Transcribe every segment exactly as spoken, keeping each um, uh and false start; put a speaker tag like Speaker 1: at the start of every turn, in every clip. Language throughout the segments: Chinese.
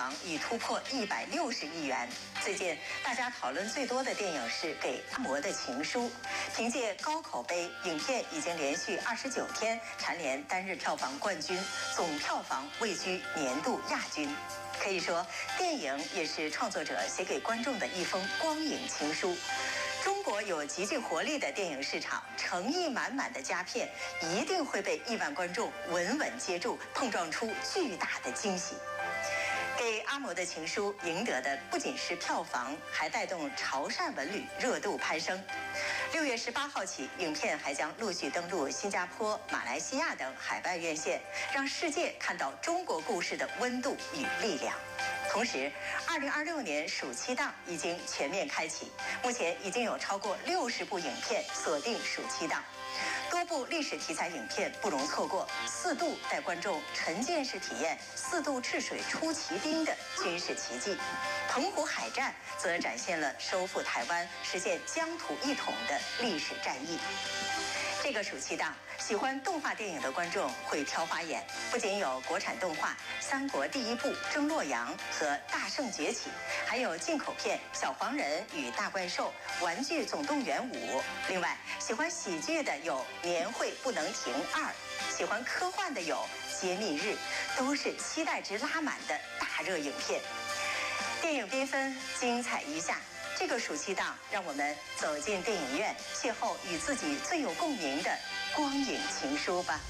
Speaker 1: 房已突破一百六十亿元。最近大家讨论最多的电影是《给阿嬷的情书》，凭借高口碑，影片已经连续二十九天蝉联单日票房冠军，总票房位居年度亚军。可以说，电影也是创作者写给观众的一封光影情书。中国有极具活力的电影市场，诚意满满的佳片一定会被亿万观众稳稳接住，碰撞出巨大的惊喜。给阿嬷的情书赢得的不仅是票房，还带动潮汕文旅热度攀升。六月十八号起，影片还将陆续登陆新加坡、马来西亚等海外院线，让世界看到中国故事的温度与力量。同时，二零二六年暑期档已经全面开启，目前已经有超过六十部影片锁定暑期档。多部历史题材影片不容错过，四度带观众沉浸式体验四渡赤水出奇兵的军事奇迹，澎湖海战则展现了收复台湾、实现疆土一统的历史战役。这个暑期档，喜欢动画电影的观众会挑花眼，不仅有国产动画《三国第一部》《争洛阳》和《大圣崛起》，还有进口片《小黄人与大怪兽》《玩具总动员五》。另外，喜欢喜剧的有《年会不能停二》，喜欢科幻的有《揭秘日》，都是期待值拉满的大热影片。电影缤纷，精彩一下。这个暑期档，让我们走进电影院，邂逅与自己最有共鸣的光影情书吧。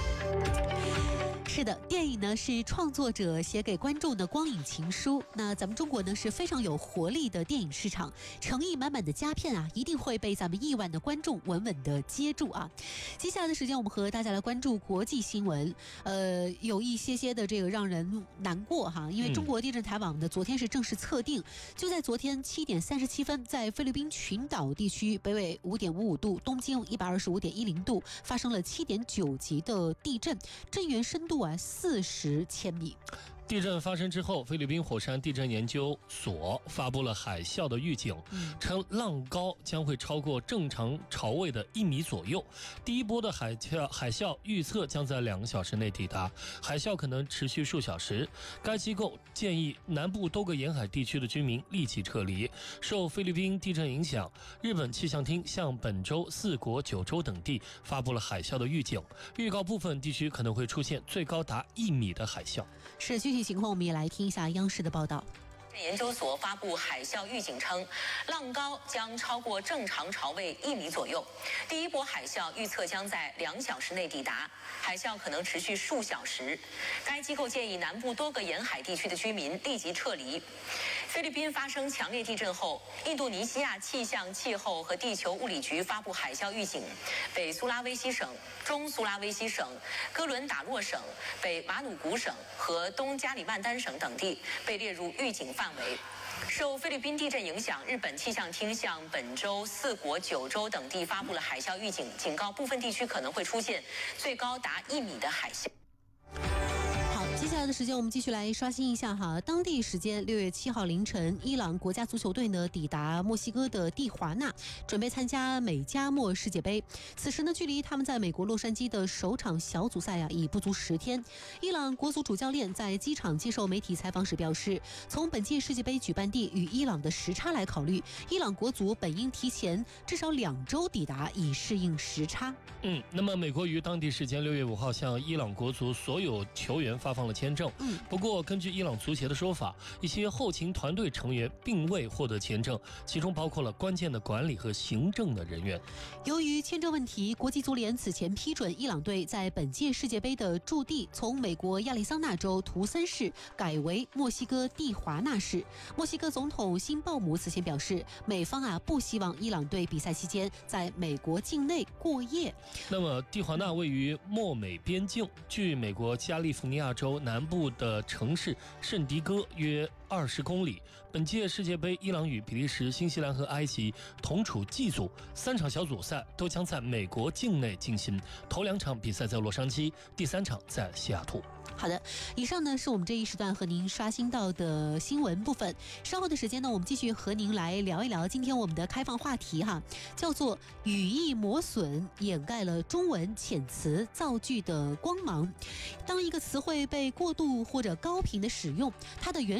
Speaker 2: 是的，电影呢是创作者写给观众的光影情书。那咱们中国呢是非常有活力的电影市场，诚意满满的佳片啊，一定会被咱们亿万的观众稳稳的接住啊。接下来的时间，我们和大家来关注国际新闻。呃，有一些些的这个让人难过哈，因为中国地震台网呢昨天是正式测定，就在昨天七点三十七分，在菲律宾群岛地区北纬五点五五度、东经一百二十五点一零度发生了七点九级的地震，震源深度啊四十千米。
Speaker 3: 地震发生之后，菲律宾火山地震研究所发布了海啸的预警，称浪高将会超过正常潮位的一米左右。第一波的海啸海啸预测将在两个小时内抵达，海啸可能持续数小时。该机构建议南部多个沿海地区的居民立即撤离。受菲律宾地震影响，日本气象厅向本州、四国、九州等地发布了海啸的预警，预告部分地区可能会出现最高达一米的海啸。
Speaker 2: 是具体情况，我们也来听一下央视的报道。
Speaker 4: 研究所发布海啸预警称，浪高将超过正常潮位一米左右。第一波海啸预测将在两小时内抵达，海啸可能持续数小时。该机构建议南部多个沿海地区的居民立即撤离。菲律宾发生强烈地震后，印度尼西亚气象、气候和地球物理局发布海啸预警，北苏拉威西省、中苏拉威西省、哥伦达洛省、北马努古省和东加里曼丹省等地被列入预警范围。受菲律宾地震影响，日本气象厅向本州、四国、九州等地发布了海啸预警，警告部分地区可能会出现最高达一米的海啸。
Speaker 2: 接下来的时间，我们继续来刷新一下哈。当地时间六月七号凌晨，伊朗国家足球队呢抵达墨西哥的蒂华纳，准备参加美加墨世界杯。此时呢，距离他们在美国洛杉矶的首场小组赛啊，已不足十天。伊朗国足主教练在机场接受媒体采访时表示，从本届世界杯举办地与伊朗的时差来考虑，伊朗国足本应提前至少两周抵达，以适应时差。
Speaker 3: 嗯，那么美国于当地时间六月五号向伊朗国足所有球员发放了签证。
Speaker 2: 嗯，
Speaker 3: 不过根据伊朗足协的说法，一些后勤团队成员并未获得签证，其中包括了关键的管理和行政的人员。
Speaker 2: 由于签证问题，国际足联此前批准伊朗队在本届世界杯的驻地从美国亚利桑那州图森市改为墨西哥蒂华纳市。墨西哥总统辛鲍姆此前表示，美方啊不希望伊朗队比赛期间在美国境内过夜。
Speaker 3: 那么蒂华纳位于墨美边境，距美国加利福尼亚州南部的城市圣迪戈约二十公里。本届世界杯，伊朗与比利时、新西兰和埃及同处 G 组，三场小组赛都将在美国境内进行。头两场比赛在洛杉矶，第三场在西雅图。
Speaker 2: 好的，以上呢是我们这一时段和您刷新到的新闻部分。稍后的时间呢，我们继续和您来聊一聊今天我们的开放话题哈，叫做语义磨损掩盖了中文遣词造句的光芒。当一个词汇被过度或者高频的使用，它的原